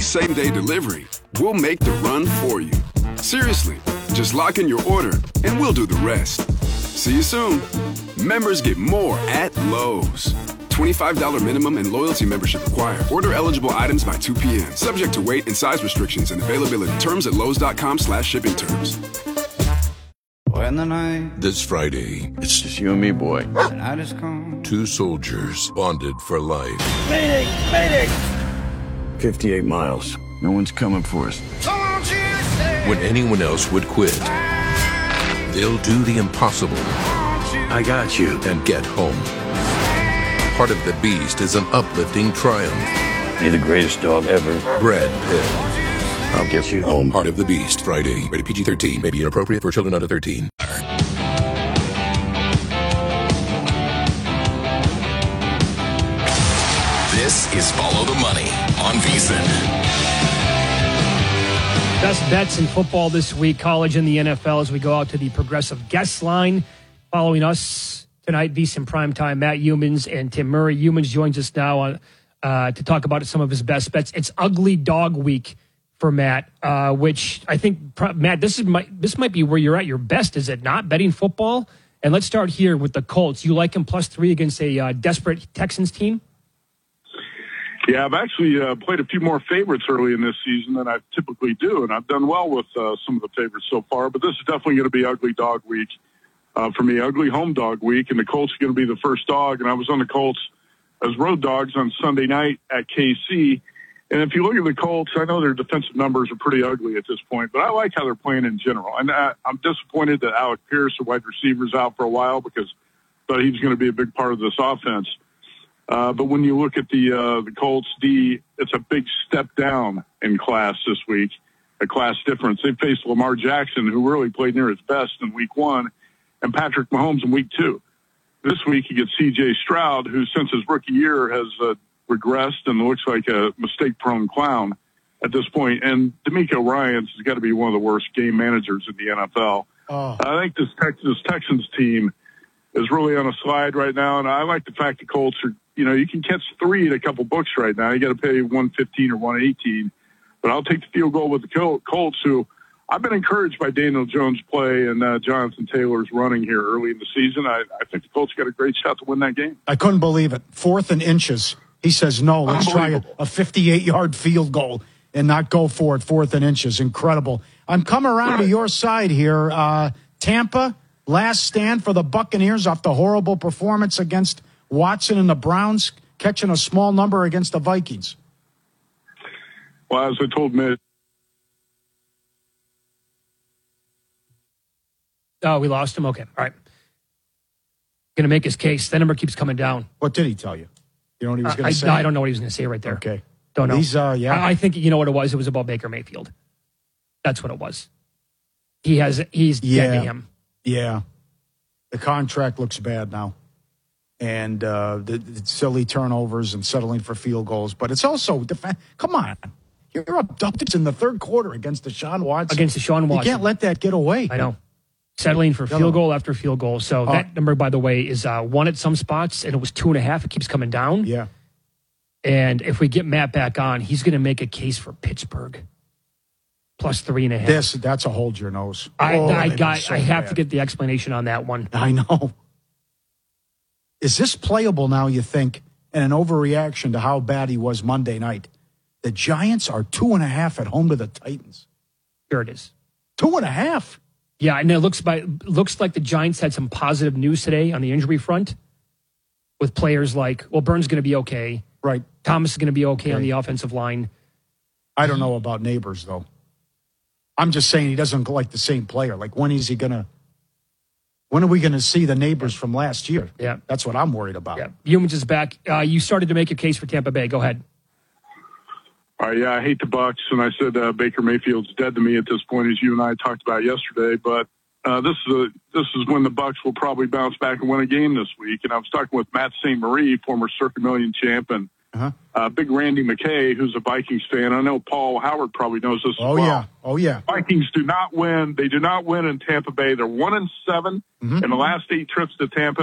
same-day delivery, we'll make the run for you. Seriously, just lock in your order, and we'll do the rest. See you soon. Members get more at Lowe's. $25 minimum and loyalty membership required. Order eligible items by 2 p.m. Subject to weight and size restrictions and availability. Terms at lowes.com/shipping terms. This Friday, it's just you and me, boy. two soldiers bonded for life. Mayday! Mayday! 58 miles. No one's coming for us. When anyone else would quit, they'll do the impossible. I got you. And get home. Part of the Beast is an uplifting triumph. You're the greatest dog ever. Brad Pitt. I'll get you home. Heart of the Beast, Friday. Rated PG-13. May be inappropriate for children under 13. This is Follow the Money on VSiN. Best bets in football this week, college and the NFL, as we go out to the Progressive guest line. Following us tonight, VSiN Primetime, Matt Youmans and Tim Murray. Youmans joins us now to talk about some of his best bets. It's Ugly Dog Week for Matt, which I think, Matt, this might be where you're at your best, is it not? Betting football? And let's start here with the Colts. You like him +3 against a desperate Texans team? Yeah, I've actually played a few more favorites early in this season than I typically do, and I've done well with some of the favorites so far, but this is definitely going to be Ugly Dog Week for me, Ugly Home Dog Week, and the Colts are going to be the first dog, and I was on the Colts as road dogs on Sunday night at KC, and if you look at the Colts, I know their defensive numbers are pretty ugly at this point, but I like how they're playing in general, and I'm disappointed that Alec Pierce, the wide receiver, is out for a while because I thought he was going to be a big part of this offense. But when you look at the Colts D, it's a big step down in class this week, a class difference. They faced Lamar Jackson, who really played near his best in week 1, and Patrick Mahomes in week 2. This week he gets C.J. Stroud, who since his rookie year has regressed and looks like a mistake-prone clown at this point. And DeMeco Ryans has got to be one of the worst game managers in the NFL. I think this Texans team is really on a slide right now, and I like the fact the Colts are, you can catch 3 at a couple books right now. You got to pay $115 or $118, but I'll take the field goal with the Colts, who I've been encouraged by Daniel Jones' play and Jonathan Taylor's running here early in the season. I think the Colts got a great shot to win that game. I couldn't believe it. 4th and inches. He says, no, let's try a 58-yard field goal and not go for it, 4th and inches. Incredible. I'm coming around to your side here. Tampa, last stand for the Buccaneers off the horrible performance against Watson and the Browns, catching a small number against the Vikings. Well, as I told Mitch. Oh, we lost him? Okay. All right. Going to make his case. That number keeps coming down. What did he tell you? You know what he was going to say? I don't know what he was going to say right there. Okay. Don't know. I think you know what it was. It was about Baker Mayfield. That's what it was. He's dead to him. Yeah. The contract looks bad now. And the silly turnovers and settling for field goals. But it's also, come on. You're up doubles in the third quarter against Deshaun Watson. You can't let that get away. I know. Settling for field goal after field goal. So that number, by the way, is 1 at some spots, and it was 2.5. It keeps coming down. Yeah. And if we get Matt back on, he's going to make a case for Pittsburgh. +3.5. That's a hold your nose. I have to get the explanation on that one. I know. Is this playable now, you think, and an overreaction to how bad he was Monday night? The Giants are 2.5 at home to the Titans. Here it is. 2.5. Yeah, and it looks like the Giants had some positive news today on the injury front with players like, Burns going to be okay. Right. Thomas is going to be okay on the offensive line. I don't know about Neighbors, though. I'm just saying he doesn't look like the same player. Like, when are we going to see the Neighbors from last year? Yeah. That's what I'm worried about. Yeah. Youmans is back. You started to make your case for Tampa Bay. Go ahead. Yeah, I hate the Bucs, and I said Baker Mayfield's dead to me at this point, as you and I talked about yesterday. But this is when the Bucs will probably bounce back and win a game this week. And I was talking with Matt St. Marie, former Circa Million champ, and big Randy McKay, who's a Vikings fan. I know Paul Howard probably knows this as well. Oh yeah. Vikings do not win. They do not win in Tampa Bay. They're 1-7 in the last 8 trips to Tampa.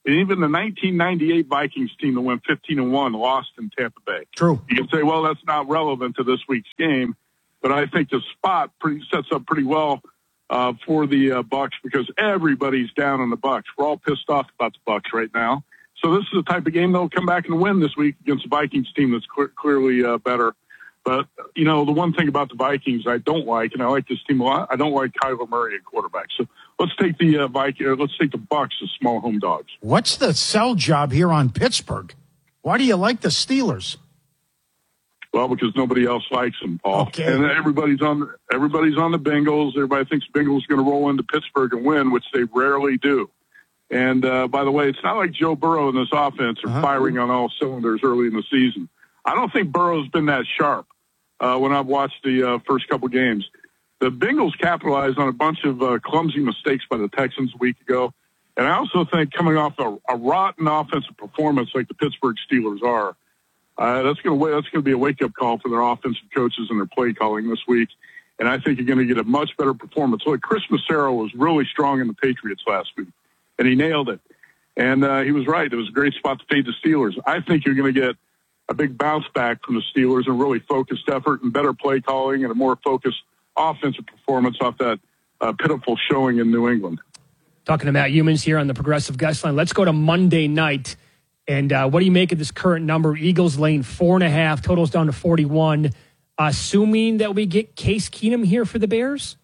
And even the 1998 Vikings team that went 15-1 lost in Tampa Bay. True. You can say, well, that's not relevant to this week's game, but I think the spot sets up pretty well for the Bucks because everybody's down on the Bucks. We're all pissed off about the Bucks right now. So this is the type of game they'll come back and win this week against the Vikings team that's clearly better. But, you know, the one thing about the Vikings I don't like, and I like this team a lot, I don't like Kyler Murray at quarterback. So let's take the let's take the Bucks as small home dogs. What's the sell job here on Pittsburgh? Why do you like the Steelers? Well, because nobody else likes them, Paul. Okay. And everybody's on the Bengals. Everybody thinks Bengals are going to roll into Pittsburgh and win, which they rarely do. And by the way, it's not like Joe Burrow and this offense are firing on all cylinders early in the season. I don't think Burrow's been that sharp when I've watched the first couple games. The Bengals capitalized on a bunch of clumsy mistakes by the Texans a week ago. And I also think coming off a rotten offensive performance like the Pittsburgh Steelers are, that's going to be a wake-up call for their offensive coaches and their play calling this week. And I think you're going to get a much better performance. Look, Chris Massaro was really strong in the Patriots last week, and he nailed it. And he was right. It was a great spot to fade the Steelers. I think you're going to get a big bounce back from the Steelers and really focused effort and better play calling and a more focused offensive performance off that pitiful showing in New England. Talking to Matt Humans here on the Progressive Guest Line. Let's go to Monday night. And what do you make of this current number? Eagles laying 4.5, totals down to 41. Assuming that we get Case Keenum here for the Bears?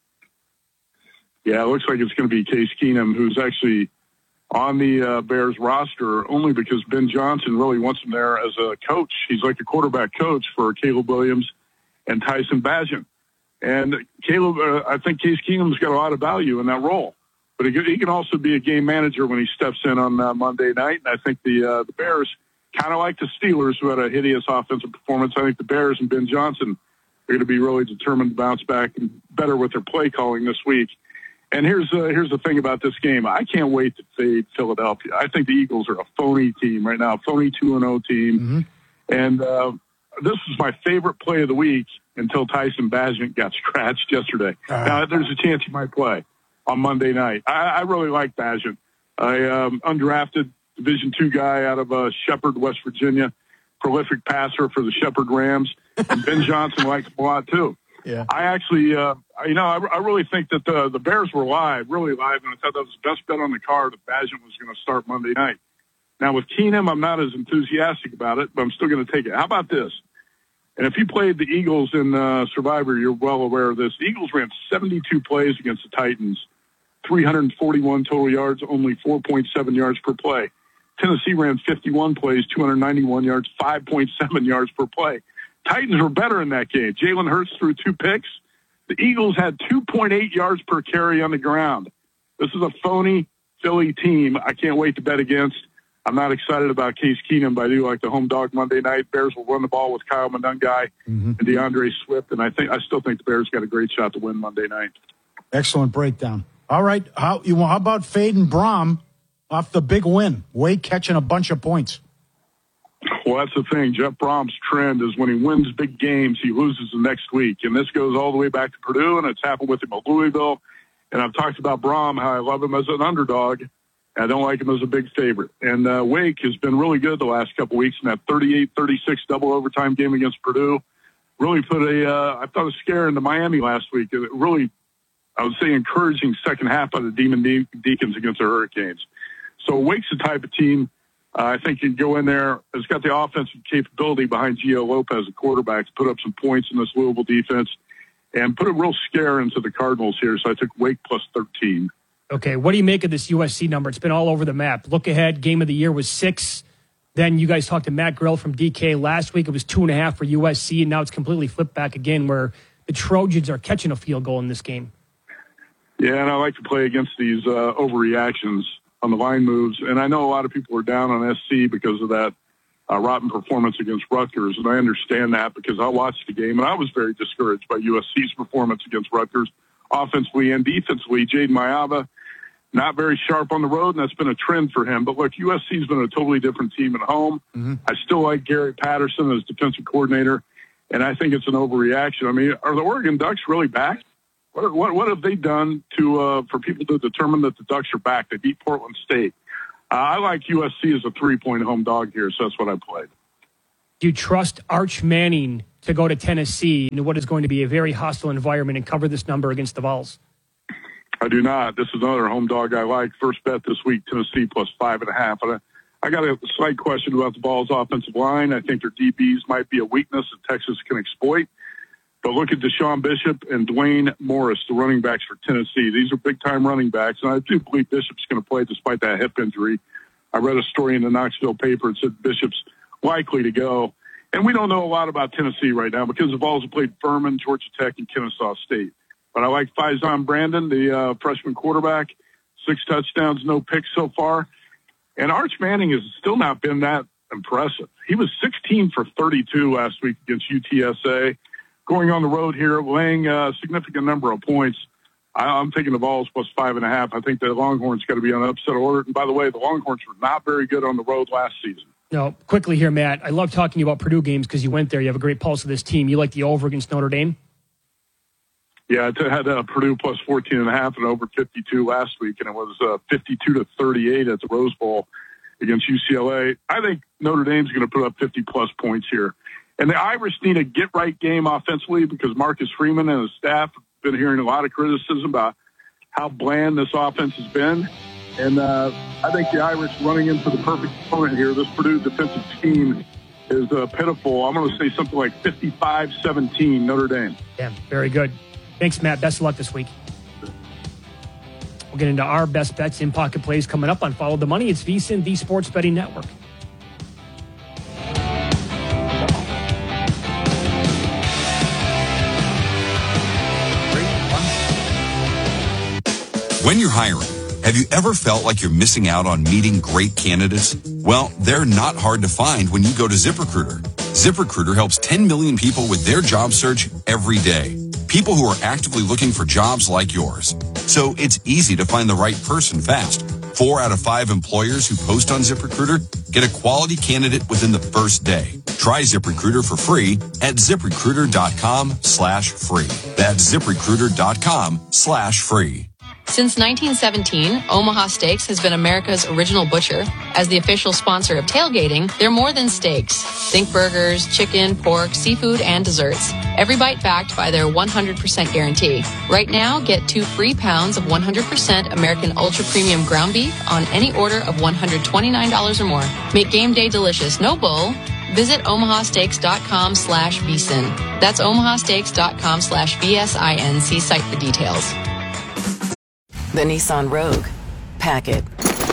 Yeah, it looks like it's going to be Case Keenum, who's actually on the Bears roster only because Ben Johnson really wants him there as a coach. He's like a quarterback coach for Caleb Williams and Tyson Bagent. And Caleb, I think Case Keenum's got a lot of value in that role. But he can also be a game manager when he steps in on Monday night. And I think the Bears, kind of like the Steelers, who had a hideous offensive performance, I think the Bears and Ben Johnson are going to be really determined to bounce back and better with their play calling this week. And here's the thing about this game. I can't wait to fade Philadelphia. I think the Eagles are a phony team right now, a phony 2-0 team. Mm-hmm. And this is my favorite play of the week until Tyson Bagent got scratched yesterday. Now, there's a chance he might play on Monday night. I really like Bagent. Undrafted Division II guy out of Shepherd, West Virginia, prolific passer for the Shepherd Rams. And Ben Johnson likes him a lot, too. Yeah. I actually, I really think that the Bears were really live, and I thought that was the best bet on the card that Bagent was going to start Monday night. Now, with Keenum, I'm not as enthusiastic about it, but I'm still going to take it. How about this? And if you played the Eagles in Survivor, you're well aware of this. The Eagles ran 72 plays against the Titans, 341 total yards, only 4.7 yards per play. Tennessee ran 51 plays, 291 yards, 5.7 yards per play. Titans were better in that game. Jalen Hurts threw 2 picks. The Eagles had 2.8 yards per carry on the ground. This is a phony Philly team I can't wait to bet against. I'm not excited about Case Keenum, but I do like the home dog Monday night. Bears will run the ball with Kyle Monangai and DeAndre Swift, and I still think the Bears got a great shot to win Monday night. Excellent breakdown. All right, how about fading Brom off the big win? Wade catching a bunch of points. Well, that's the thing. Jeff Brom's trend is when he wins big games, he loses the next week. And this goes all the way back to Purdue, and it's happened with him at Louisville. And I've talked about Brom, how I love him as an underdog. I don't like him as a big favorite. And Wake has been really good the last couple weeks in that 38-36 double overtime game against Purdue. Really put I thought, a scare into Miami last week. It really, I would say, encouraging second half by the Demon Deacons against the Hurricanes. So Wake's the type of team I think you can go in there. It's got the offensive capability behind Gio Lopez, a quarterback, to put up some points in this Louisville defense and put a real scare into the Cardinals here. So I took Wake plus 13. Okay, what do you make of this USC number? It's been all over the map. Look ahead, game of the year was 6. Then you guys talked to Matt Grill from DK last week. It was 2.5 for USC, and now it's completely flipped back again where the Trojans are catching a field goal in this game. Yeah, and I like to play against these overreactions on the line moves. And I know a lot of people are down on SC because of that rotten performance against Rutgers, and I understand that because I watched the game, and I was very discouraged by USC's performance against Rutgers, offensively and defensively. Jaden Mayava, not very sharp on the road, and that's been a trend for him. But look, USC's been a totally different team at home. Mm-hmm. I still like Gary Patterson as defensive coordinator, and I think it's an overreaction. I mean, are the Oregon Ducks really back? What have they done to for people to determine that the Ducks are back? They beat Portland State. I like USC as a 3-point home dog here, so that's what I played. Do you trust Arch Manning to go to Tennessee in what is going to be a very hostile environment and cover this number against the Vols? I do not. This is another home dog I like. First bet this week, Tennessee plus 5.5. And I got a slight question about the Vols' offensive line. I think their DBs might be a weakness that Texas can exploit. But look at Deshaun Bishop and Dwayne Morris, the running backs for Tennessee. These are big-time running backs, and I do believe Bishop's going to play despite that hip injury. I read a story in the Knoxville paper that said Bishop's likely to go. And we don't know a lot about Tennessee right now because the Vols have played Furman, Georgia Tech, and Kennesaw State. But I like Faison Brandon, the freshman quarterback. 6 touchdowns, no picks so far. And Arch Manning has still not been that impressive. He was 16 for 32 last week against UTSA. Going on the road here, laying a significant number of points. I'm taking the Vols plus 5.5. I think the Longhorns got to be on upset order. And by the way, the Longhorns were not very good on the road last season. No, quickly here, Matt. I love talking to you about Purdue games because you went there. You have a great pulse of this team. You like the over against Notre Dame? Yeah, I had Purdue plus 14.5 and over 52 last week, and it was 52-38 at the Rose Bowl against UCLA. I think Notre Dame's going to put up 50-plus points here. And the Irish need a get-right game offensively because Marcus Freeman and his staff have been hearing a lot of criticism about how bland this offense has been. And I think the Irish running into the perfect opponent here. This Purdue defensive team is pitiful. I'm going to say something like 55-17 Notre Dame. Yeah, very good. Thanks, Matt. Best of luck this week. We'll get into our best bets in pocket plays coming up on Follow the Money. It's VSiN, the Sports Betting Network. When you're hiring, have you ever felt like you're missing out on meeting great candidates? Well, they're not hard to find when you go to ZipRecruiter. ZipRecruiter helps 10 million people with their job search every day. People who are actively looking for jobs like yours. So it's easy to find the right person fast. 4 out of 5 employers who post on ZipRecruiter get a quality candidate within the first day. Try ZipRecruiter for free at ZipRecruiter.com/free. That's ZipRecruiter.com/free. Since 1917, Omaha Steaks has been America's original butcher. As the official sponsor of tailgating, they're more than steaks. Think burgers, chicken, pork, seafood, and desserts. Every bite backed by their 100% guarantee. Right now, get 2 free pounds of 100% American Ultra Premium ground beef on any order of $129 or more. Make game day delicious, no bull. Visit omahasteaks.com/vsin. That's omahasteaks.com/VSIN. See site for details. The Nissan Rogue. Pack it.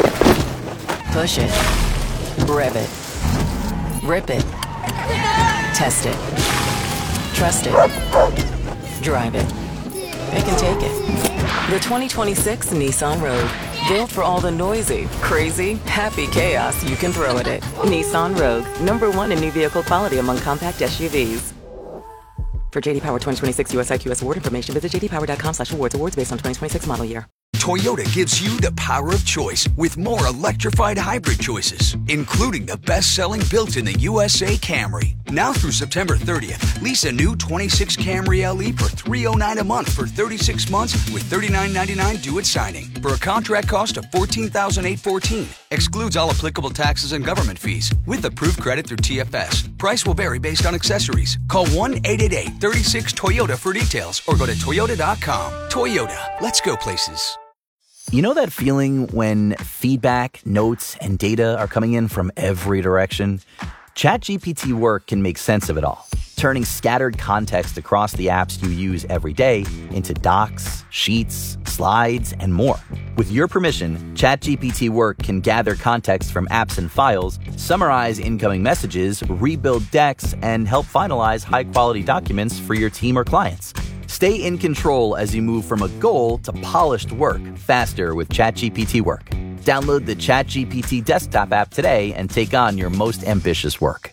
Push it. Rev it. Rip it. Test it. Trust it. Drive it. It can take it. The 2026 Nissan Rogue. Built for all the noisy, crazy, happy chaos you can throw at it. Nissan Rogue. #1 in new vehicle quality among compact SUVs. For JD Power 2026 US IQS award information, visit jdpower.com/awards. Awards based on 2026 model year. Toyota gives you the power of choice with more electrified hybrid choices, including the best-selling built in the USA Camry. Now through September 30th, lease a new 26 Camry LE for $309 a month for 36 months with $39.99 due at signing for a contract cost of $14,814. Excludes all applicable taxes and government fees with approved credit through TFS. Price will vary based on accessories. Call 1-888-36-TOYOTA for details or go to Toyota.com. Toyota, let's go places. You know that feeling when feedback, notes, and data are coming in from every direction? ChatGPT Work can make sense of it all, turning scattered context across the apps you use every day into docs, sheets, slides, and more. With your permission, ChatGPT Work can gather context from apps and files, summarize incoming messages, rebuild decks, and help finalize high-quality documents for your team or clients. Stay in control as you move from a goal to polished work faster with ChatGPT Work. Download the ChatGPT desktop app today and take on your most ambitious work.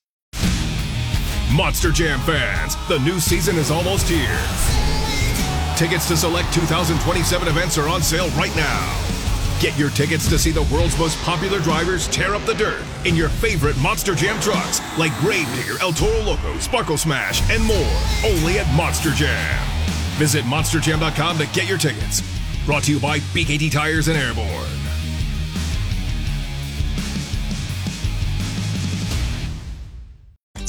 Monster Jam fans, the new season is almost here. Tickets to select 2027 events are on sale right now. Get your tickets to see the world's most popular drivers tear up the dirt in your favorite Monster Jam trucks like Gravedigger, El Toro Loco, Sparkle Smash, and more. Only at Monster Jam. Visit monsterjam.com to get your tickets. Brought to you by BKT Tires and Airborne.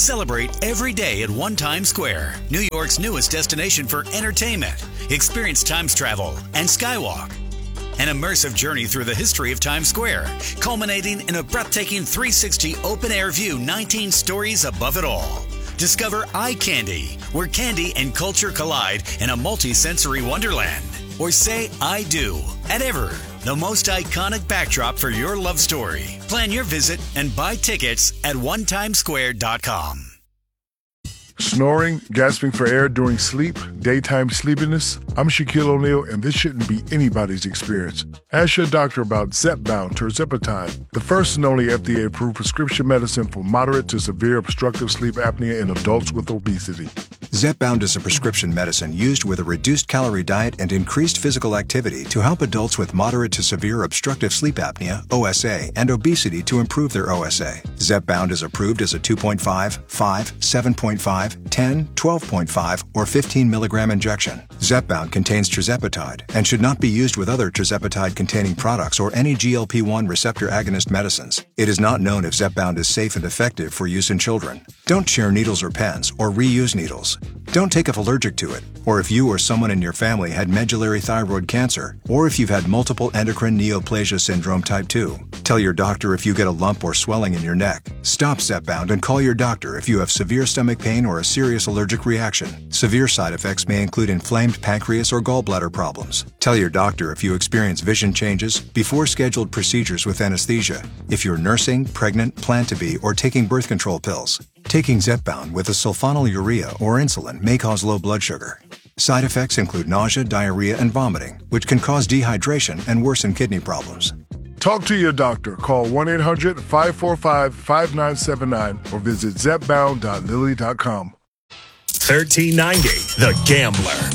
Celebrate every day at One Times Square, New York's newest destination for entertainment. Experience Times travel and Skywalk. An immersive journey through the history of Times Square, culminating in a breathtaking 360 open-air view 19 stories above it all. Discover Eye Candy, where candy and culture collide in a multi-sensory wonderland. Or say I do at Ever, the most iconic backdrop for your love story. Plan your visit and buy tickets at onetimesquare.com. Snoring, gasping for air during sleep, daytime sleepiness? I'm Shaquille O'Neal, and this shouldn't be anybody's experience. Ask your doctor about Zepbound tirzepatide, the first and only FDA-approved prescription medicine for moderate to severe obstructive sleep apnea in adults with obesity. Zepbound is a prescription medicine used with a reduced calorie diet and increased physical activity to help adults with moderate to severe obstructive sleep apnea, OSA, and obesity to improve their OSA. Zepbound is approved as a 2.5, 5, 7.5, 10, 12.5, or 15 milligram injection. Zepbound contains tirzepatide and should not be used with other tirzepatide-containing products or any GLP-1 receptor agonist medicines. It is not known if Zepbound is safe and effective for use in children. Don't share needles or pens or reuse needles. Don't take if allergic to it, or if you or someone in your family had medullary thyroid cancer, or if you've had multiple endocrine neoplasia syndrome type 2. Tell your doctor if you get a lump or swelling in your neck. Stop Zepbound and call your doctor if you have severe stomach pain or a serious allergic reaction. Severe side effects may include inflamed pancreas or gallbladder problems. Tell your doctor if you experience vision changes before scheduled procedures with anesthesia, if you're nursing, pregnant, plan to be, or taking birth control pills. Taking Zepbound with a sulfonylurea or insulin may cause low blood sugar. Side effects include nausea, diarrhea, and vomiting, which can cause dehydration and worsen kidney problems. Talk to your doctor. Call 1-800-545-5979 or visit zepbound.lilly.com. 1390, The Gambler.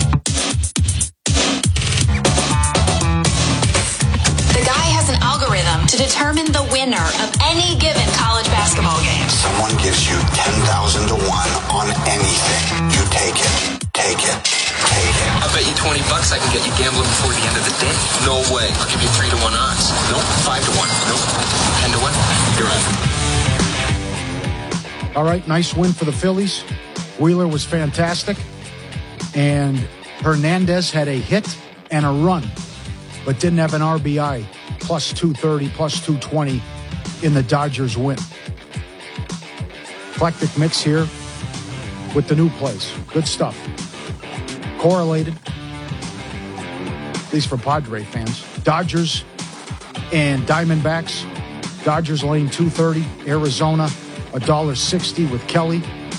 The guy has an algorithm to determine the winner of any given college basketball game. Someone gives you 10,000 to 1 on anything. You take it. Take it. Take it. I bet you $20 I can get you gambling before the end of the day. No way. I'll give you 3 to 1 odds. Nope. 5 to 1. Nope. 10 to 1. You're in. All right, nice win for the Phillies. Wheeler was fantastic. And Hernandez had a hit and a run, but didn't have an RBI. Plus 230, plus 220 in the Dodgers win. Eclectic mix here with the new plays. Good stuff. Correlated, at least for Padre fans. Dodgers and Diamondbacks. Dodgers lane 230. Arizona $1.60 with Kelly.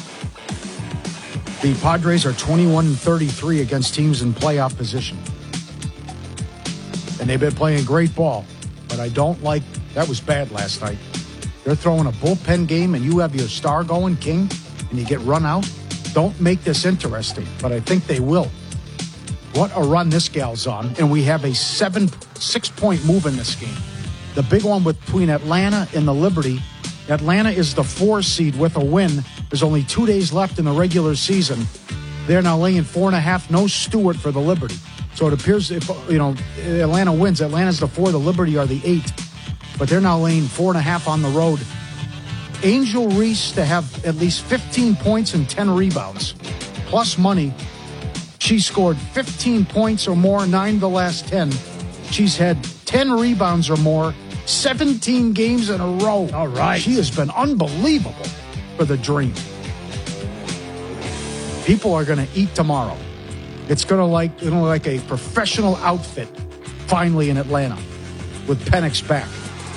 The Padres are 21-33 against teams in playoff position. And they've been playing great ball. But I don't like, that was bad last night. They're throwing a bullpen game and you have your star going, King, and you get run out. Don't make this interesting, but I think they will. What a run this gal's on. And we have a 6-point move in this game. The big one between Atlanta and the Liberty. Atlanta is the 4 seed with a win. There's only 2 days left in the regular season. They're now laying 4.5. No Stewart for the Liberty. So it appears if Atlanta wins, Atlanta's the 4, the Liberty are the 8. But they're now laying 4.5 on the road. Angel Reese to have at least 15 points and 10 rebounds, plus money. She scored 15 points or more, 9 of the last 10. She's had 10 rebounds or more, 17 games in a row. All right. She has been unbelievable for the Dream. People are going to eat tomorrow. It's going to look like a professional outfit finally in Atlanta with Penix back.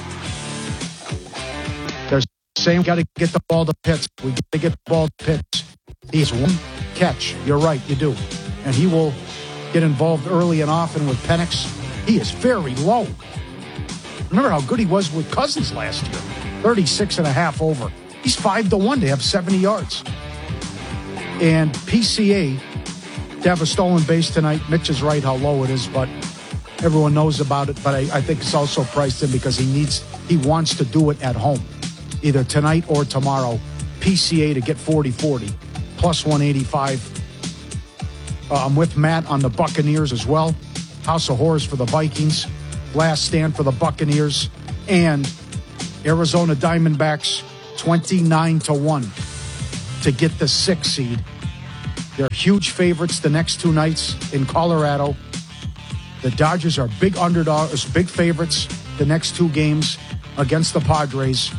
They're saying we got to get the ball to Pitts. We got to get the ball to Pitts. He has one catch. You're right, you do. And he will get involved early and often with Penix. He is very low. Remember how good he was with Cousins last year. 36.5 over. He's 5 to 1 to have 70 yards. And PCA to have a stolen base tonight. Mitch is right how low it is, but everyone knows about it. But I think it's also priced in because he wants to do it at home, either tonight or tomorrow. PCA to get 40-40, plus 185. I'm with Matt on the Buccaneers as well. House of Horrors for the Vikings. Last stand for the Buccaneers. And Arizona Diamondbacks 29 to 1. to get the 6th seed. They're huge favorites the next 2 nights in Colorado. The Dodgers are big underdogs, big favorites the next 2 games against the Padres.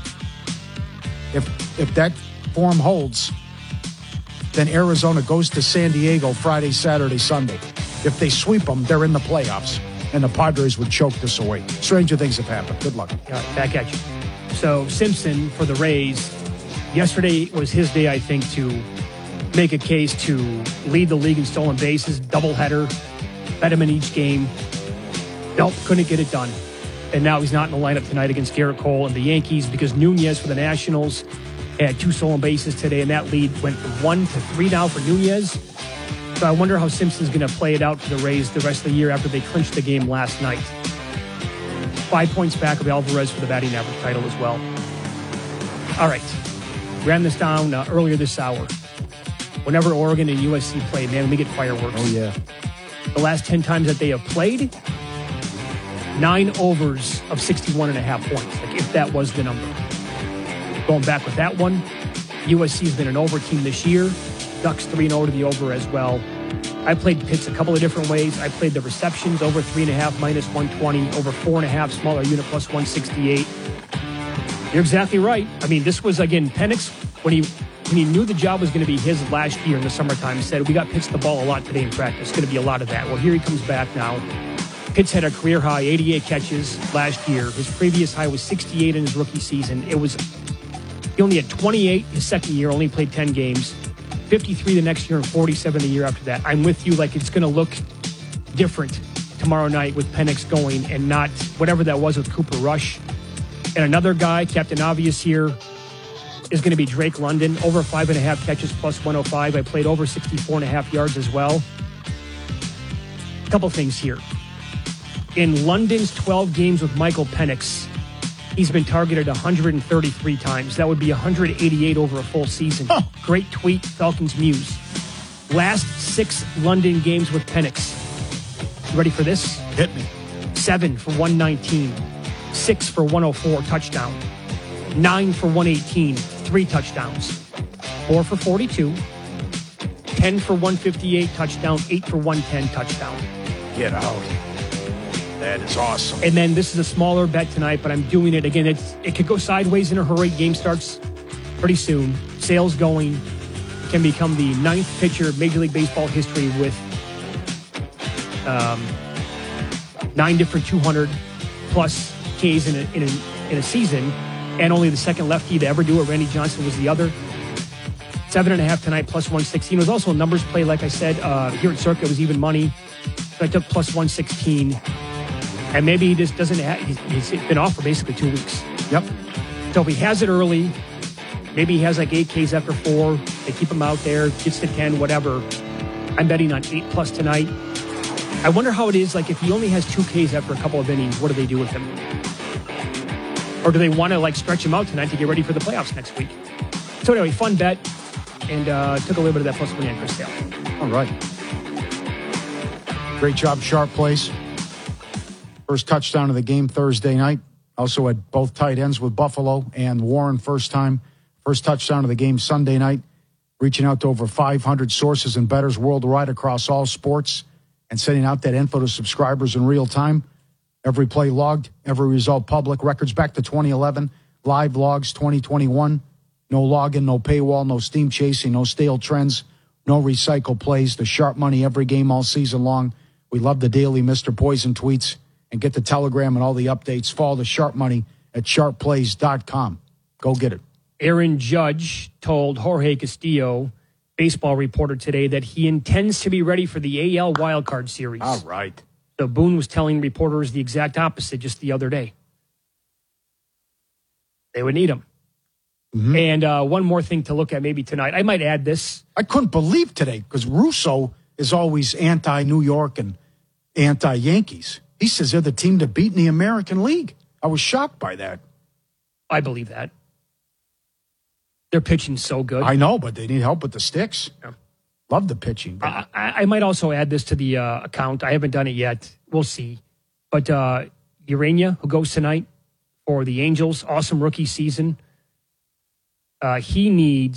If that form holds, then Arizona goes to San Diego Friday, Saturday, Sunday. If they sweep them, they're in the playoffs, and the Padres would choke this away. Stranger things have happened. Good luck. Back at you. So Simpson for the Rays. Yesterday was his day, I think, to make a case to lead the league in stolen bases, doubleheader, bet him in each game. Nope, couldn't get it done. And now he's not in the lineup tonight against Garrett Cole and the Yankees because Nunez for the Nationals had 2 stolen bases today, and that lead went from 1 to 3 now for Nunez. So I wonder how Simpson's going to play it out for the Rays the rest of the year after they clinched the game last night. 5 points back of Alvarez for the batting average title as well. All right. Ran this down earlier this hour. Whenever Oregon and USC play, man, we get fireworks. Oh, yeah. The last 10 times that they have played, 9 overs of 61.5 points. Like, if that was the number. Going back with that one, USC has been an over team this year. Ducks 3-0 to the over as well. I played Pitts a couple of different ways. I played the receptions over 3.5 minus 120, over 4.5 smaller unit plus 168. You're exactly right. I mean, this was, again, Penix, when he knew the job was going to be his last year in the summertime, said, we got Pitts the ball a lot today in practice. It's going to be a lot of that. Well, here he comes back now. Pitts had a career high 88 catches last year. His previous high was 68 in his rookie season. He only had 28 his second year, only played 10 games. 53 the next year and 47 the year after that. I'm with you. Like, it's going to look different tomorrow night with Penix going and not whatever that was with Cooper Rush. And another guy, Captain Obvious here, is going to be Drake London. Over 5.5 catches plus 105. I played over 64.5 yards as well. A couple things here. In London's 12 games with Michael Penix, he's been targeted 133 times. That would be 188 over a full season. Oh. Great tweet, Falcons Muse. Last 6 London games with Penix. You ready for this? Hit me. 7 for 119. 6 for 104, touchdown. 9 for 118, 3 touchdowns. 4 for 42. 10 for 158, touchdown. 8 for 110, touchdown. Get out. That is awesome. And then this is a smaller bet tonight, but I'm doing it again. It could go sideways in a hurry. Game starts pretty soon. Sales going. Can become the 9th pitcher of Major League Baseball history with 9 different 200-plus Ks in a season, and only the second lefty to ever do it. Randy Johnson was the other. 7.5 tonight, plus 116. It was also a numbers play, like I said. Here at Circa, it was even money. So I took plus 116. And maybe he just doesn't have, he's been off for basically 2 weeks. Yep. So if he has it early, maybe he has like 8 Ks after 4. They keep him out there, gets to 10, whatever. I'm betting on 8+ tonight. I wonder how it is, like, if he only has 2 Ks after a couple of innings, what do they do with him? Or do they want to, like, stretch him out tonight to get ready for the playoffs next week? So anyway, fun bet. And took a little bit of that plus money on Chris Sale. All right. Great job, Sharp Plays. First touchdown of the game Thursday night. Also had both tight ends with Buffalo and Warren first touchdown of the game Sunday night. Reaching out to over 500 sources and bettors worldwide across all sports and sending out that info to subscribers in real time. Every play logged, every result public. Records back to 2011. Live logs 2021. No login, no paywall, no steam chasing, no stale trends, no recycle plays. The Sharp Money every game all season long. We love the daily Mr. Poison tweets. And get the Telegram and all the updates. Follow the Sharp Money at sharpplays.com. Go get it. Aaron Judge told Jorge Castillo, baseball reporter today, that he intends to be ready for the AL wildcard series. All right. So Boone was telling reporters the exact opposite just the other day. They would need him. Mm-hmm. And one more thing to look at maybe tonight. I might add this. I couldn't believe today because Russo is always anti-New York and anti-Yankees. He says they're the team to beat in the American League. I was shocked by that. I believe that. Their pitching's so good. I know, but they need help with the sticks. Yeah. Love the pitching. I might also add this to the account. I haven't done it yet. We'll see. But Urania, who goes tonight for the Angels, awesome rookie season. He needs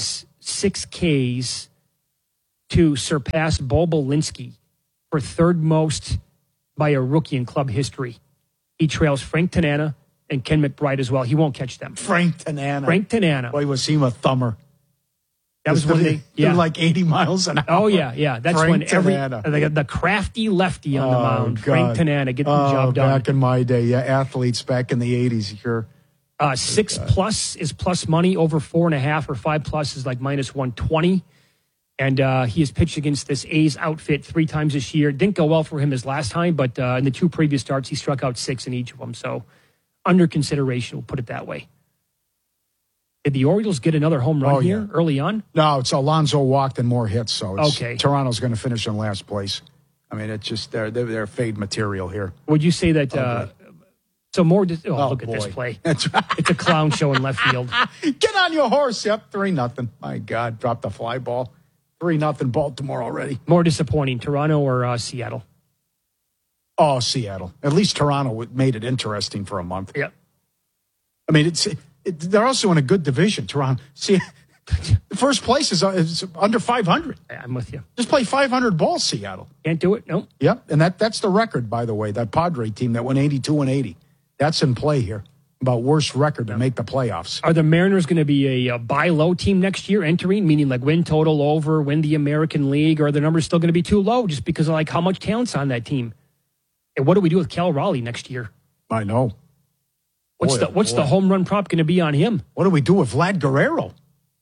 6 Ks to surpass Bo Bolinski for third most by a rookie in club history. He trails Frank Tanana and Ken McBride as well. He won't catch them. Frank Tanana. Boy, was he a thummer. That was when they threw like 80 miles an hour. Oh, yeah. That's Frank when the crafty lefty on the mound, God. Frank Tanana, get the job done. Back in my day, athletes back in the 80s, sure. 6 plus is plus money. Over 4.5 or 5 plus is like minus 120. And he has pitched against this A's outfit 3 times this year. Didn't go well for him his last time, but in the 2 previous starts, he struck out 6 in each of them. So under consideration, we'll put it that way. Did the Orioles get another home run here early on? No, it's Alonso walked and more hits. So it's, okay. Toronto's going to finish in last place. I mean, it's just they're fade material here. Would you say that? So more. Look at this play. That's right. It's a clown show in left field. Get on your horse. Yep, 3-0. My God, dropped the fly ball. 3-0 Baltimore already. More disappointing, Toronto or Seattle? Oh, Seattle. At least Toronto made it interesting for a month. Yeah. I mean, they're also in a good division. Toronto. See, the first place is under 500. I'm with you. Just play 500 ball, Seattle. Can't do it. No. Yep, and that's the record, by the way. That Padre team that went 82-80. That's in play here. About worst record to make the playoffs. Are the Mariners going to be a buy low team next year entering, meaning like win total over, win the American League, or are the numbers still going to be too low just because of like how much talent's on that team? And what do we do with Cal Raleigh next year? I know. What's the home run prop going to be on him? What do we do with Vlad Guerrero?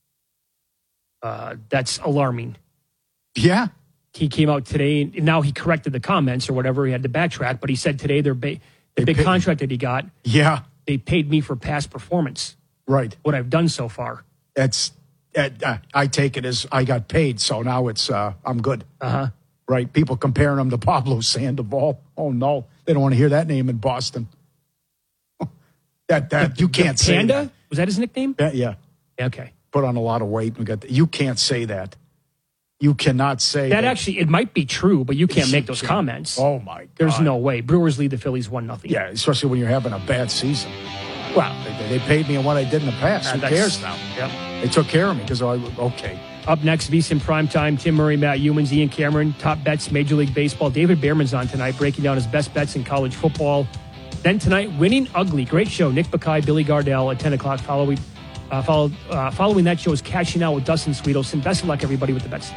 That's alarming. Yeah. He came out today, and now he corrected the comments or whatever. He had to backtrack, but he said today the big contract that he got. Yeah. They paid me for past performance. Right. What I've done so far. I take it as I got paid, so now it's I'm good. Uh-huh. Right. People comparing him to Pablo Sandoval. Oh, no. They don't want to hear that name in Boston. That you can't say Panda? that. Was that his nickname? Yeah. Okay. Put on a lot of weight. You can't say that. You cannot say that. Actually, it might be true, but you can't make those comments. Oh, my God. There's no way. Brewers lead the Phillies 1-0. Yeah, especially when you're having a bad season. Well, they paid me on what I did in the past. Who cares now? Yep. They took care of me because okay. Up next, VSiN Primetime, Tim Murray, Matt Youmans, Ian Cameron, top bets, Major League Baseball. David Behrman's on tonight, breaking down his best bets in college football. Then tonight, Winning Ugly. Great show. Nick Bakay, Billy Gardell at 10 o'clock. Following that show is Cashing Out with Dustin Sweetelson. Best of luck, everybody, with the bets.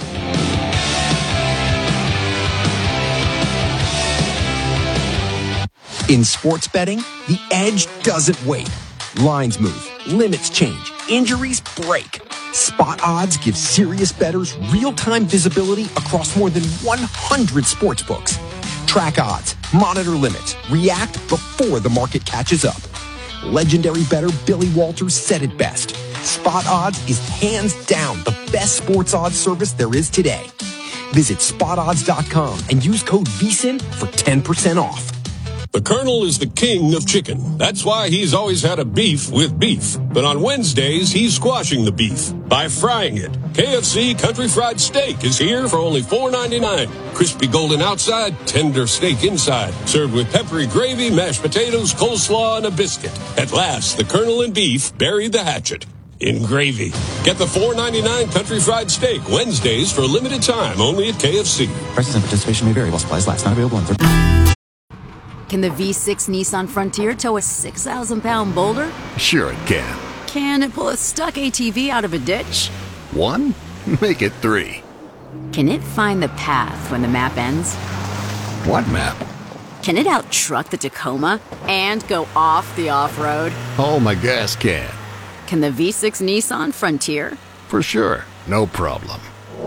In sports betting, the edge doesn't wait. Lines move, limits change, injuries break. Spot Odds gives serious bettors real-time visibility across more than 100 sports books. Track odds, monitor limits, react before the market catches up. Legendary bettor Billy Walters said it best. Spot Odds is hands down the best sports odds service there is today. Visit spotodds.com and use code VSiN for 10% off. The Colonel is the king of chicken. That's why he's always had a beef with beef. But on Wednesdays, he's squashing the beef by frying it. KFC Country Fried Steak is here for only $4.99. Crispy golden outside, tender steak inside. Served with peppery gravy, mashed potatoes, coleslaw, and a biscuit. At last, the Colonel and beef buried the hatchet in gravy. Get the $4.99 Country Fried Steak Wednesdays for a limited time only at KFC. Prices and participation may vary while supplies last. Not available on third. Can the V6 Nissan Frontier tow a 6,000-pound boulder? Sure it can. Can it pull a stuck ATV out of a ditch? 1? Make it 3. Can it find the path when the map ends? What map? Can it out-truck the Tacoma and go off the off-road? Oh, my gas can. Can the V6 Nissan Frontier? For sure. No problem.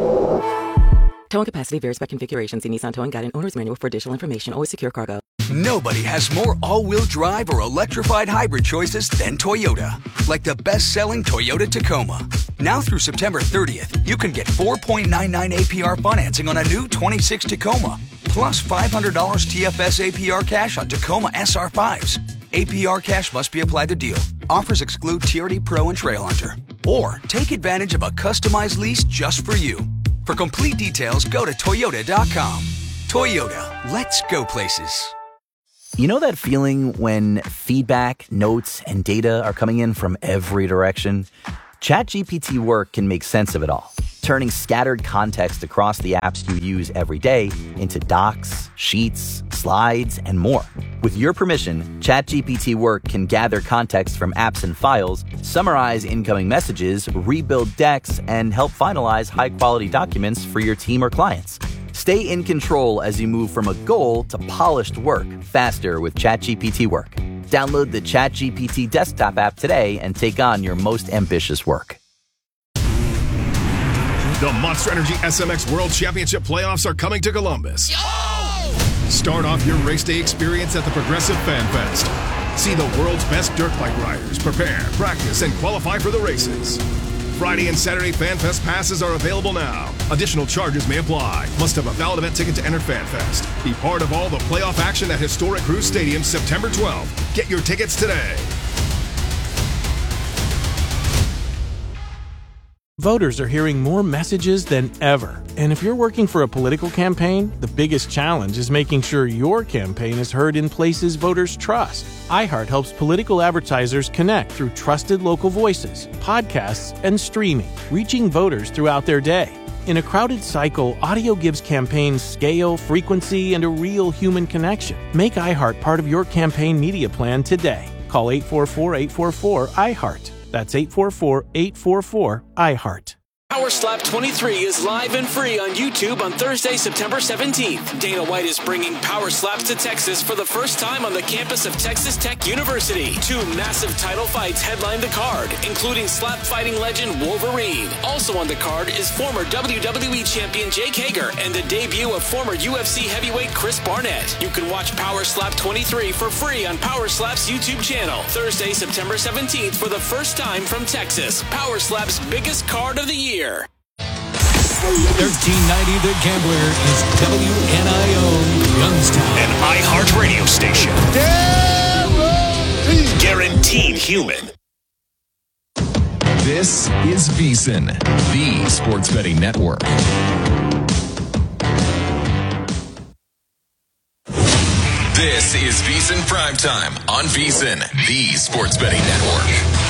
Towing capacity varies by configuration. See Nissan Towing Guide and Owner's Manual for additional information. Always secure cargo. Nobody has more all-wheel drive or electrified hybrid choices than Toyota. Like the best-selling Toyota Tacoma. Now through September 30th, you can get 4.99 APR financing on a new 26 Tacoma. Plus $500 TFS APR cash on Tacoma SR5s. APR cash must be applied to deal. Offers exclude TRD Pro and Trail Hunter. Or take advantage of a customized lease just for you. For complete details, go to Toyota.com. Toyota, let's go places. You know that feeling when feedback, notes, and data are coming in from every direction? ChatGPT Work can make sense of it all, turning scattered context across the apps you use every day into docs, sheets, slides, and more. With your permission, ChatGPT Work can gather context from apps and files, summarize incoming messages, rebuild decks, and help finalize high-quality documents for your team or clients. Stay in control as you move from a goal to polished work faster with ChatGPT Work. Download the ChatGPT desktop app today and take on your most ambitious work. The Monster Energy SMX World Championship playoffs are coming to Columbus. Start off your race day experience at the Progressive Fan Fest. See the world's best dirt bike riders prepare, practice, and qualify for the races. Friday and Saturday Fan Fest passes are available now. Additional charges may apply. Must have a valid event ticket to enter Fan Fest. Be part of all the playoff action at Historic Cruise Stadium September 12th. Get your tickets today. Voters are hearing more messages than ever. And if you're working for a political campaign, the biggest challenge is making sure your campaign is heard in places voters trust. iHeart helps political advertisers connect through trusted local voices, podcasts, and streaming, reaching voters throughout their day. In a crowded cycle, audio gives campaigns scale, frequency, and a real human connection. Make iHeart part of your campaign media plan today. Call 844-844-iHeart. That's 844-844-iHeart. Power Slap 23 is live and free on YouTube on Thursday, September 17th. Dana White is bringing Power Slaps to Texas for the first time on the campus of Texas Tech University. 2 massive title fights headline the card, including slap fighting legend Wolverine. Also on the card is former WWE champion Jake Hager and the debut of former UFC heavyweight Chris Barnett. You can watch Power Slap 23 for free on Power Slap's YouTube channel. Thursday, September 17th for the first time from Texas. Power Slap's biggest card of the year. 1390 The Gambler is WNIO Youngstown. An iHeart radio station. Guaranteed human. This is VSiN, the sports betting network. This is VSiN Primetime on VSiN, the sports betting network.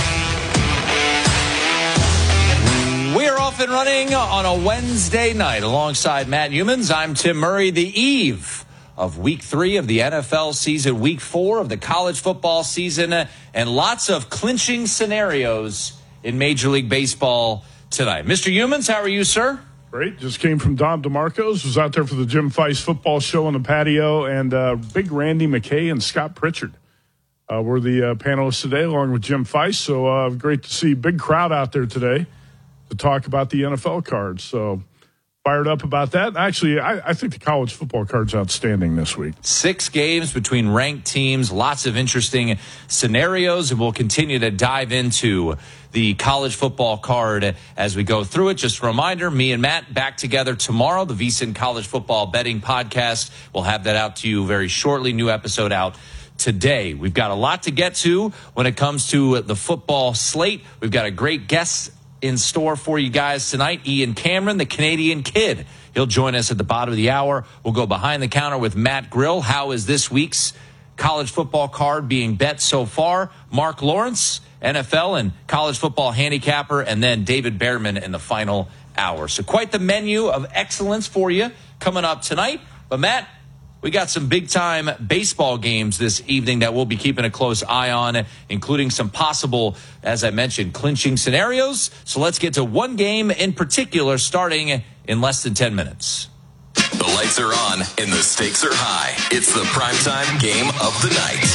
We're off and running on a Wednesday night alongside Matt Humans. I'm Tim Murray. The eve of week 3 of the NFL season, week 4 of the college football season, and lots of clinching scenarios in Major League Baseball tonight. Mr. Humans, how are you, sir? Great. Just came from Dom DeMarco's. Was out there for the Jim Feist football show on the patio, and big Randy McKay and Scott Pritchard were the panelists today, along with Jim Feist. So great to see big crowd out there today to talk about the NFL cards. So fired up about that. Actually, I think the college football card's outstanding this week. 6 games between ranked teams, lots of interesting scenarios, and we'll continue to dive into the college football card as we go through it. Just a reminder, me and Matt back together tomorrow, the VSiN College Football Betting Podcast. We'll have that out to you very shortly. New episode out today. We've got a lot to get to when it comes to the football slate. We've got a great guest in store for you guys tonight. Ian Cameron, the Canadian Kid. He'll join us at the bottom of the hour. We'll go behind the counter with Matt Grill. How is this week's college football card being bet so far? Mark Lawrence, NFL and college football handicapper, and then David Behrman in the final hour. So quite the menu of excellence for you coming up tonight. But Matt, we got some big-time baseball games this evening that we'll be keeping a close eye on, including some possible, as I mentioned, clinching scenarios. So let's get to one game in particular starting in less than 10 minutes. The lights are on and the stakes are high. It's the primetime game of the night.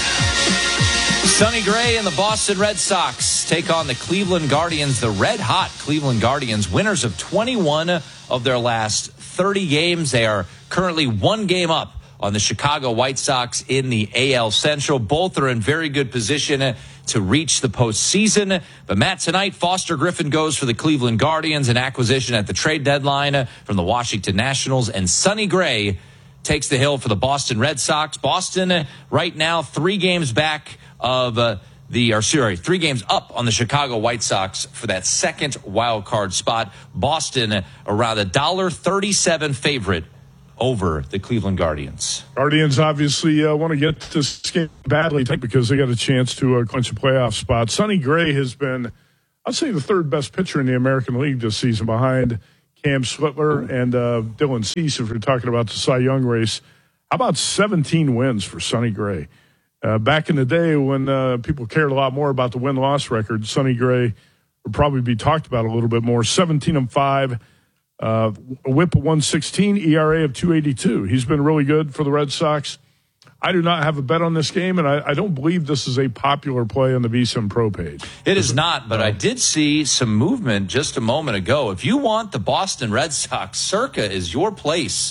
Sonny Gray and the Boston Red Sox take on the Cleveland Guardians, the red-hot Cleveland Guardians, winners of 21 of their last 30 games. They are currently 1 game up on the Chicago White Sox in the AL Central. Both are in very good position to reach the postseason. But Matt, tonight, Foster Griffin goes for the Cleveland Guardians, an acquisition at the trade deadline from the Washington Nationals. And Sonny Gray takes the hill for the Boston Red Sox. Boston right now 3 games back of 3 games up on the Chicago White Sox for that second wild card spot. Boston around $1.37 favorite over the Cleveland Guardians. Guardians obviously want to get this game badly because they got a chance to clinch a playoff spot. Sonny Gray has been I'd say the third best pitcher in the American League this season behind Cam Switler and Dylan Cease, if you're talking about the Cy Young race. How about 17 wins for Sonny Gray? Back in the day when people cared a lot more about the win-loss record, Sonny Gray would probably be talked about a little bit more. 17-5, a whip of 116, ERA of 2.82. He's been really good for the Red Sox. I do not have a bet on this game, and I don't believe this is a popular play on the VSiN Pro page. It is not, but I did see some movement just a moment ago. If you want the Boston Red Sox, Circa is your place.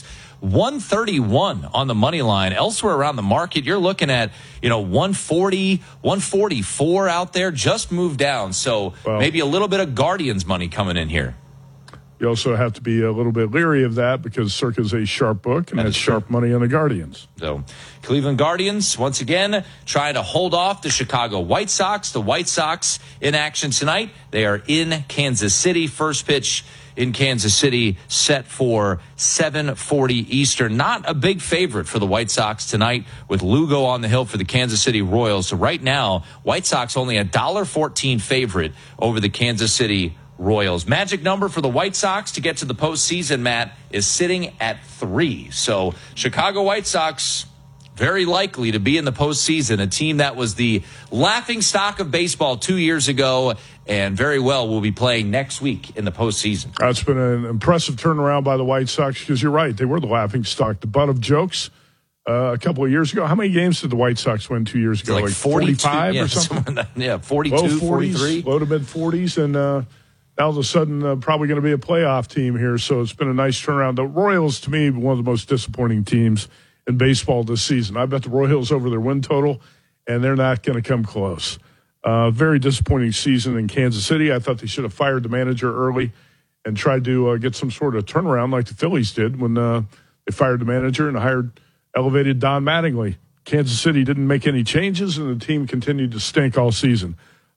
131 on the money line. Elsewhere around the market, you're looking at 140, 144 out there. Just moved down, so maybe a little bit of Guardians money coming in here. You also have to be a little bit leery of that because Circa is a sharp book and has sharp money on the Guardians. So Cleveland Guardians, once again, trying to hold off the Chicago White Sox. The White Sox in action tonight. They are in Kansas City. First pitch in Kansas City set for 7:40 Eastern. Not a big favorite for the White Sox tonight with Lugo on the hill for the Kansas City Royals. So right now, White Sox only a $1.14 favorite over the Kansas City Royals. Magic number for the White Sox to get to the postseason, Matt, is sitting at 3. So Chicago White Sox very likely to be in the postseason, a team that was the laughing stock of baseball 2 years ago and very well will be playing next week in the postseason. It's been an impressive turnaround by the White Sox because you're right. They were the laughing stock, the butt of jokes a couple of years ago. How many games did the White Sox win 2 years ago? Like 45 or something? Yeah, 42, low 40s, 43. Low to mid-40s, and now all of a sudden probably going to be a playoff team here, so it's been a nice turnaround. The Royals, to me, one of the most disappointing teams in baseball this season. I bet the Royals over their win total, and they're not going to come close. Very disappointing season in Kansas City. I thought they should have fired the manager early and tried to get some sort of turnaround like the Phillies did when they fired the manager and elevated Don Mattingly. Kansas City didn't make any changes, and the team continued to stink all season.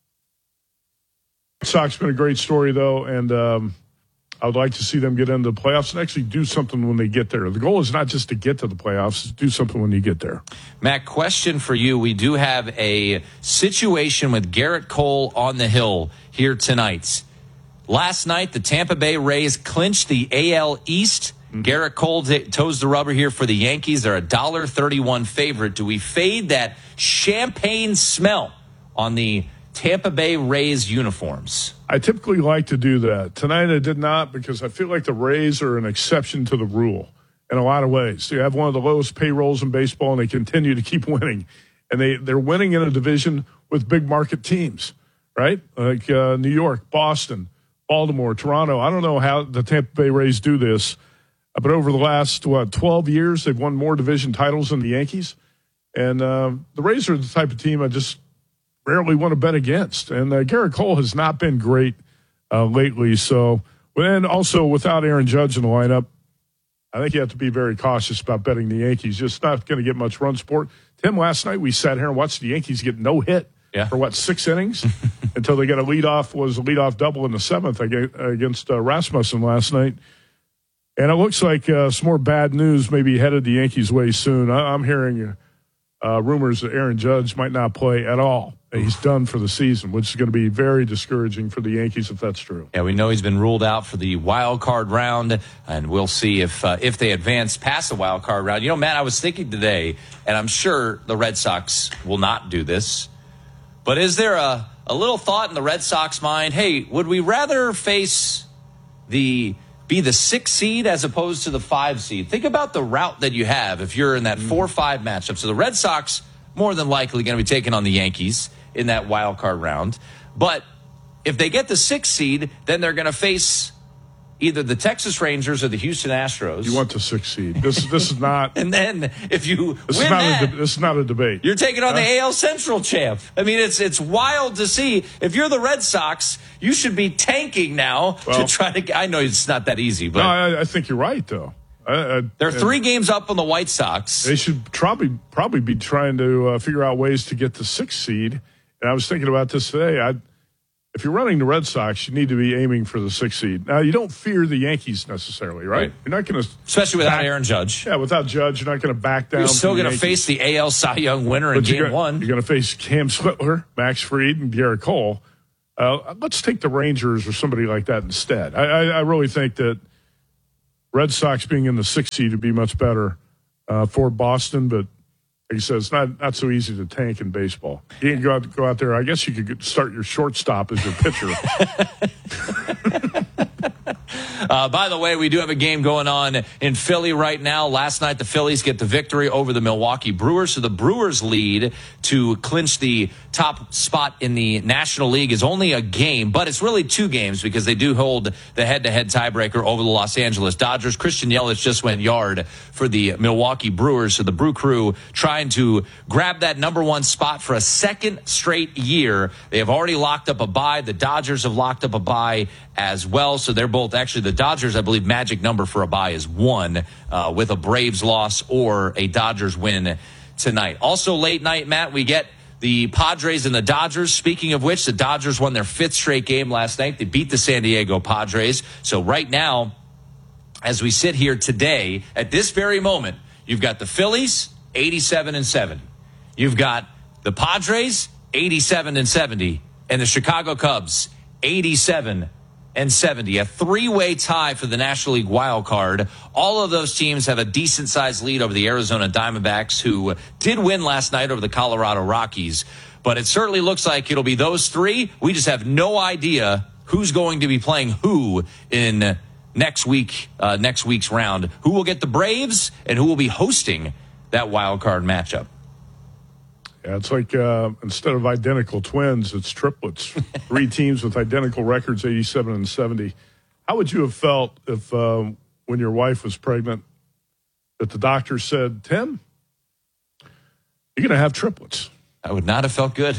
Sox been a great story, though, and I would like to see them get into the playoffs and actually do something when they get there. The goal is not just to get to the playoffs, it's do something when you get there. Matt, question for you. We do have a situation with Garrett Cole on the hill here tonight. Last night, the Tampa Bay Rays clinched the AL East. Garrett Cole toes the rubber here for the Yankees. They're a $1.31 favorite. Do we fade that champagne smell on the Tampa Bay Rays uniforms? I typically like to do that. Tonight I did not because I feel like the Rays are an exception to the rule in a lot of ways. You have one of the lowest payrolls in baseball, and they continue to keep winning. And they're winning in a division with big market teams, right? Like New York, Boston, Baltimore, Toronto. I don't know how the Tampa Bay Rays do this, but over the last, 12 years, they've won more division titles than the Yankees. And the Rays are the type of team I just rarely want to bet against. And Garrett Cole has not been great lately. So, and also without Aaron Judge in the lineup, I think you have to be very cautious about betting the Yankees. Just not going to get much run support. Tim, last night we sat here and watched the Yankees get no hit for 6 innings until they got a leadoff double in the 7th against Rasmussen last night. And it looks like some more bad news may be headed the Yankees' way soon. I'm hearing rumors that Aaron Judge might not play at all. He's done for the season, which is going to be very discouraging for the Yankees if that's true. Yeah, we know he's been ruled out for the wild card round, and we'll see if they advance past the wild card round. Matt, I was thinking today, and I'm sure the Red Sox will not do this, but is there a little thought in the Red Sox mind, hey, would we rather face be the 6 seed as opposed to the 5 seed? Think about the route that you have if you're in that 4-5 matchup. So the Red Sox more than likely going to be taking on the Yankees in that wild card round. But if they get the 6 seed, then they're going to face either the Texas Rangers or the Houston Astros. You want the 6 seed. This is not. And then if you this is not a debate. You're taking on the AL Central champ. I mean, it's wild to see. If you're the Red Sox, you should be tanking now to try to. I know it's not that easy, but no, I think you're right though. They're 3 games up on the White Sox. They should probably be trying to figure out ways to get the 6 seed. And I was thinking about this today. If you're running the Red Sox, you need to be aiming for the 6 seed. Now, you don't fear the Yankees necessarily, right? You're not going to, especially without Aaron Judge. Yeah, without Judge, you're not going to back down. You're still going to face the AL Cy Young winner in Game 1. You're going to face Cam Switler, Max Fried, and Garrett Cole. let's take the Rangers or somebody like that instead. I really think that Red Sox being in the 6th seed would be much better for Boston, but like you said, it's not so easy to tank in baseball. You can go out there. I guess you could start your shortstop as your pitcher. By the way, we do have a game going on in Philly right now. Last night, the Phillies get the victory over the Milwaukee Brewers. So the Brewers lead to clinch the top spot in the National League is only a game, but it's really 2 games because they do hold the head-to-head tiebreaker over the Los Angeles Dodgers. Christian Yelich just went yard for the Milwaukee Brewers. So the Brew Crew trying to grab that number 1 spot for a 2nd straight year. They have already locked up a bye. The Dodgers have locked up a bye as well. So they're both actually the Dodgers, I believe, magic number for a bye is 1 with a Braves loss or a Dodgers win tonight. Also late night, Matt, we get the Padres and the Dodgers. Speaking of which, the Dodgers won their 5th straight game last night. They beat the San Diego Padres. So right now, as we sit here today, at this very moment, you've got the Phillies, 87-70. You've got the Padres, 87-70, and the Chicago Cubs, 87-70. A 3-way tie for the National League wild card. All of those teams have a decent-sized lead over the Arizona Diamondbacks, who did win last night over the Colorado Rockies. But it certainly looks like it'll be those 3. We just have no idea who's going to be playing who in next week's round. Who will get the Braves and who will be hosting that wild card matchup. Yeah, it's like instead of identical twins, it's triplets. 3 teams with identical records, 87-70. How would you have felt if, when your wife was pregnant, that the doctor said, Tim, you're going to have triplets? I would not have felt good.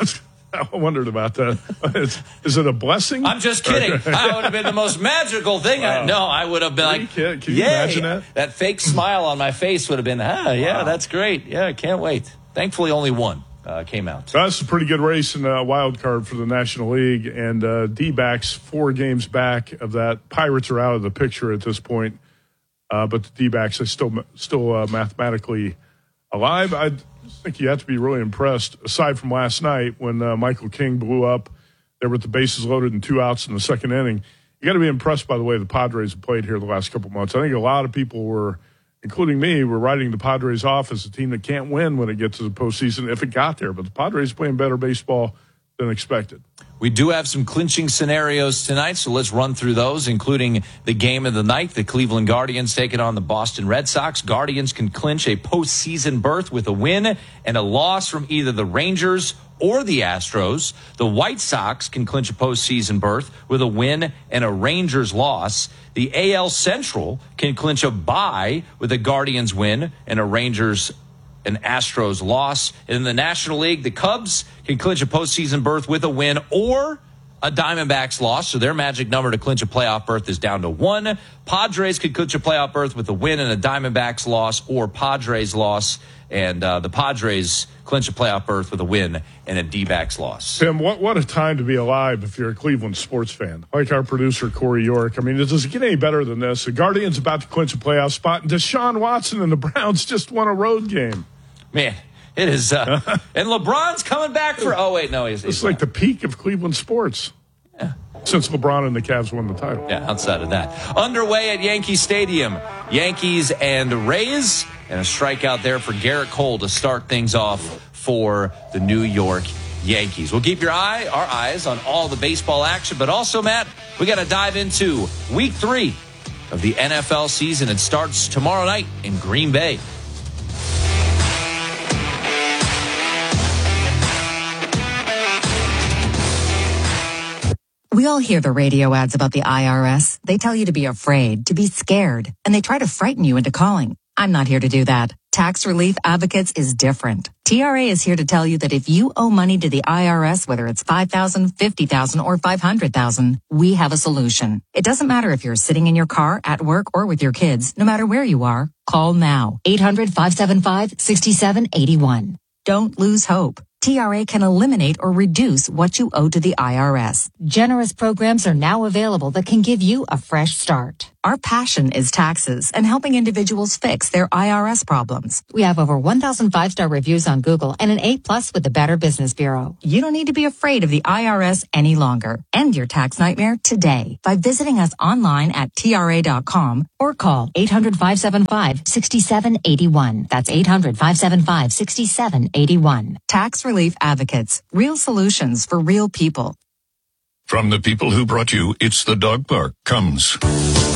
I wondered about that. Is it a blessing? I'm just kidding. That would have been the most magical thing. Wow. I would have been like, can you imagine that? That fake smile on my face would have been, yeah, that's great. Yeah, I can't wait. Thankfully, only 1 came out. That's a pretty good race in the wild card for the National League, and D-backs 4 games back of that. Pirates are out of the picture at this point, but the D-backs are still mathematically alive. I just think you have to be really impressed, aside from last night when Michael King blew up there with the bases loaded and 2 outs in the 2nd inning. You got to be impressed by the way the Padres have played here the last couple months. I think a lot of people were, including me, we're writing the Padres off as a team that can't win when it gets to the postseason if it got there. But the Padres are playing better baseball than expected. We do have some clinching scenarios tonight, so let's run through those, including the game of the night. The Cleveland Guardians taking on the Boston Red Sox. Guardians can clinch a postseason berth with a win and a loss from either the Rangers or the Astros. The White Sox can clinch a postseason berth with a win and a Rangers loss. The AL Central can clinch a bye with a Guardians win and a Rangers and Astros loss. In the National League, the Cubs can clinch a postseason berth with a win or a Diamondbacks loss. So their magic number to clinch a playoff berth is down to 1. Padres could clinch a playoff berth with a win and a Diamondbacks loss or Padres loss. And the Padres clinch a playoff berth with a win and a D-backs loss. Tim, what a time to be alive if you're a Cleveland sports fan. Like our producer, Corey York. I mean, does it get any better than this? The Guardians about to clinch a playoff spot, and Deshaun Watson and the Browns just won a road game. Man, it is. And LeBron's coming back for. Oh, wait, no. It's like the peak of Cleveland sports. Yeah. Since LeBron and the Cavs won the title. Yeah, outside of that. Underway at Yankee Stadium. Yankees and Rays. And a strikeout there for Garrett Cole to start things off for the New York Yankees. We'll keep our eyes on all the baseball action. But also, Matt, we got to dive into Week 3 of the NFL season. It starts tomorrow night in Green Bay. We all hear the radio ads about the IRS. They tell you to be afraid, to be scared, and they try to frighten you into calling. I'm not here to do that. Tax Relief Advocates is different. TRA is here to tell you that if you owe money to the IRS, whether it's $5,000, $50,000, or $500,000, we have a solution. It doesn't matter if you're sitting in your car, at work, or with your kids. No matter where you are, call now. 800-575-6781. Don't lose hope. TRA can eliminate or reduce what you owe to the IRS. Generous programs are now available that can give you a fresh start. Our passion is taxes and helping individuals fix their IRS problems. We have over 1,000 5-star reviews on Google and an A+ with the Better Business Bureau. You don't need to be afraid of the IRS any longer. End your tax nightmare today by visiting us online at TRA.com or call 800-575-6781. That's 800-575-6781. Tax Relief Advocates. Real solutions for real people. From the people who brought you It's the Dog Park comes